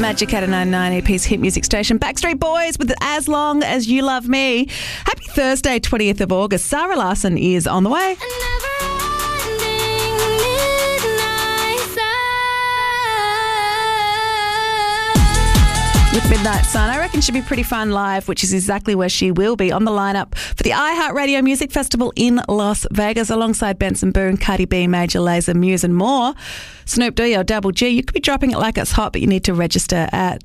Magic 89.9 EP's hit music station. Backstreet Boys with As Long As You Love Me. Happy Thursday, 20th of August. Sarah Larson is on the way. With Midnight Sun, I reckon should be pretty fun live, which is exactly where she will be on the lineup for the iHeartRadio Music Festival in Las Vegas alongside Benson Boone, Cardi B, Major Lazer, Muse and more. Snoop Dogg or Double G, you could be dropping it like it's hot, but you need to register at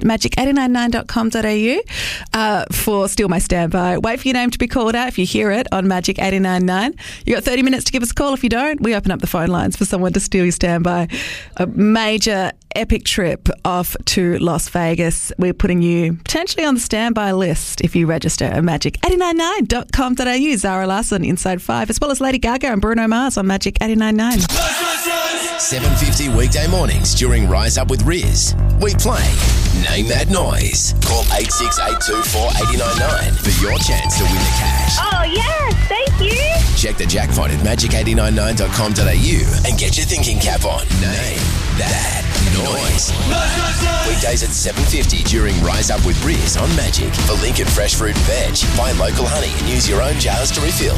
magic899.com.au for Steal My Standby. Wait for your name to be called out if you hear it on Magic 89.9. You got 30 minutes to give us a call. If you don't, we open up the phone lines for someone to steal your standby. A major epic trip off to Las Vegas. We're putting you potentially on the standby list if you register at magic899.com.au. Zara Larson, Inside 5, as well as Lady Gaga and Bruno Mars on Magic 89.9. 7:50 weekday mornings during Rise Up with Riz. We play Name That Noise. Call 86824899 for your chance to win the cash. Oh, yes, thank you. Check the jackpot at magic899.com.au and get your thinking cap on. Name That Noise. Weekdays at 7:50 during Rise Up with Riz on Magic. For Lincoln Fresh Fruit and Veg, buy local honey and use your own jars to refill.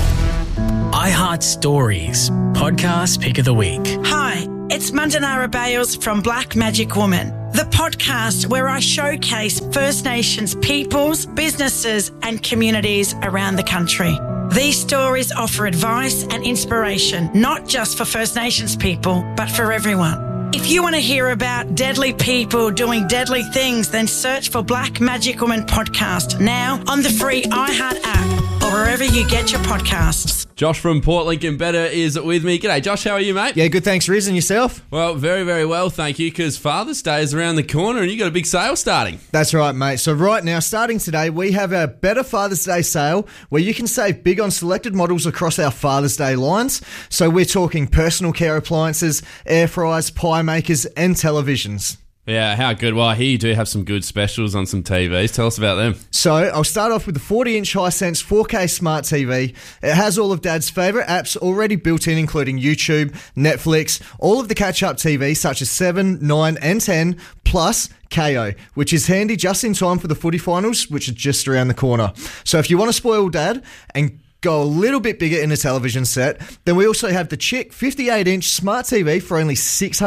iHeart Stories, podcast pick of the week. Hi, it's Mandanara Bales from Black Magic Woman, the podcast where I showcase First Nations peoples, businesses and communities around the country. These stories offer advice and inspiration, not just for First Nations people, but for everyone. If you want to hear about deadly people doing deadly things, then search for Black Magic Woman podcast now on the free iHeart app or wherever you get your podcasts. Josh from Port Lincoln Better is with me. G'day, Josh. How are you, mate? Yeah, good. Thanks, Riz. And yourself? Well, very, very well, thank you, because Father's Day is around the corner and you got a big sale starting. That's right, mate. So right now, starting today, we have our Better Father's Day sale where you can save big on selected models across our Father's Day lines. So we're talking personal care appliances, air fryers, pie makers and televisions. Yeah, how good. Well, I hear you do have some good specials on some TVs. Tell us about them. So I'll start off with the 40-inch Hisense 4K smart TV. It has all of Dad's favourite apps already built in, including YouTube, Netflix, all of the catch-up TV such as 7, 9 and 10, plus KO, which is handy just in time for the footy finals, which are just around the corner. So if you want to spoil Dad and go a little bit bigger in a television set, then we also have the Chick 58-inch smart TV for only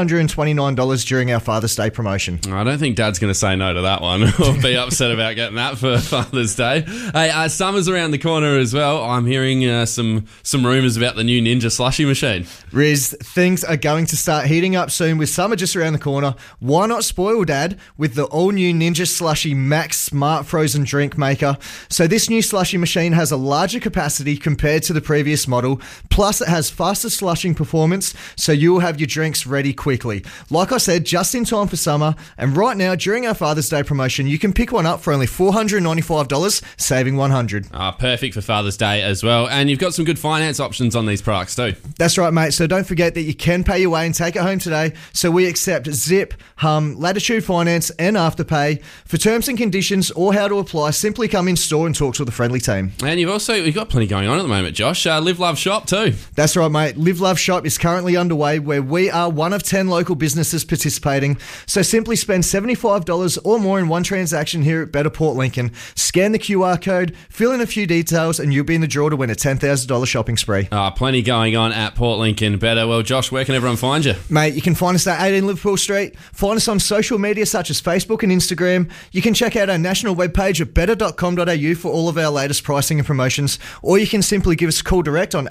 $629 during our Father's Day promotion. I don't think Dad's going to say no to that one or be upset about getting that for Father's Day. Hey, summer's around the corner as well. I'm hearing some rumours about the new Ninja slushy machine. Riz, things are going to start heating up soon with summer just around the corner. Why not spoil Dad with the all-new Ninja Slushy Max Smart Frozen Drink Maker? So this new slushy machine has a larger capacity compared to the previous model, plus it has faster slushing performance, so you will have your drinks ready quickly. Like I said, just in time for summer, and right now during our Father's Day promotion, you can pick one up for only $495, saving $100. Perfect for Father's Day as well, and you've got some good finance options on these products too. That's right, mate, so don't forget that you can pay your way and take it home today, so we accept Zip, Hum, Latitude Finance and Afterpay. For terms and conditions or how to apply, simply come in store and talk to the friendly team. And you've got plenty going on at the moment, Josh. Live, Love, Shop too. That's right, mate. Live, Love, Shop is currently underway where we are one of 10 local businesses participating. So simply spend $75 or more in one transaction here at Better Port Lincoln. Scan the QR code, fill in a few details, and you'll be in the draw to win a $10,000 shopping spree. Plenty going on at Port Lincoln Better. Well, Josh, where can everyone find you? Mate, you can find us at 18 Liverpool Street. Find us on social media such as Facebook and Instagram. You can check out our national webpage at better.com.au for all of our latest pricing and promotions, or you can simply give us a call direct on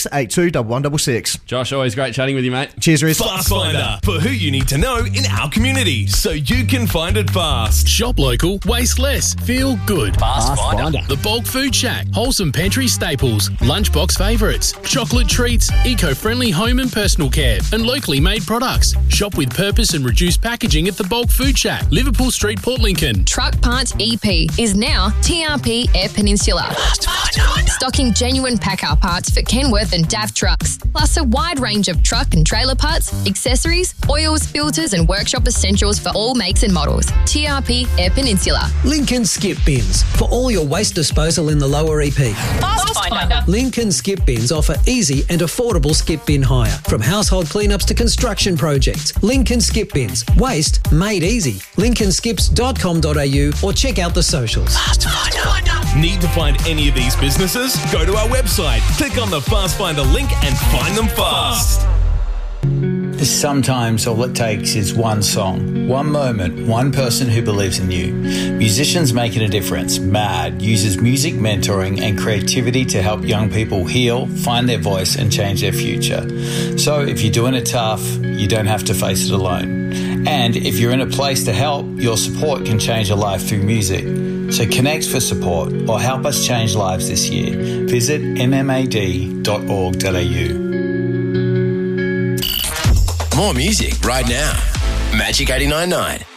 86821166. Josh, always great chatting with you, mate. Cheers, Riz. Fast Finder, for who you need to know in our community, so you can find it fast. Shop local, waste less, feel good. Fast Finder. The Bulk Food Shack, wholesome pantry staples, lunchbox favourites, chocolate treats, eco-friendly home and personal care, and locally made products. Shop with purpose and reduced packaging at the Bulk Food Shack, Liverpool Street, Port Lincoln. Truck Parts EP is now TRP Air Peninsula. Stocking stocking genuine PACCAR parts for Kenworth and DAF trucks, plus a wide range of truck and trailer parts, accessories, oils, filters and workshop essentials for all makes and models. TRP Air Peninsula. Lincoln Skip Bins for all your waste disposal in the lower EP. Fast Finder. Lincoln Skip Bins offer easy and affordable skip bin hire, from household cleanups to construction projects. Lincoln Skip Bins. Waste made easy. lincolnskips.com.au or check out the socials. Fast Finder. Need to find any of these businesses? Go to our website, click on the Fast Finder link and find them fast. Sometimes all it takes is one song, one moment, one person who believes in you. Musicians Making a Difference, MAD, uses music mentoring and creativity to help young people heal, find their voice and change their future. So if you're doing it tough, you don't have to face it alone. And if you're in a place to help, your support can change a life through music. So connect for support or help us change lives this year. Visit mmad.org.au. More music right now. Magic 89.9.